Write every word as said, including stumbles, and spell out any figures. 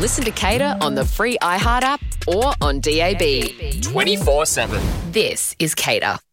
Listen to Cater on the free iHeart app or on D A B. twenty-four seven. This is Cater.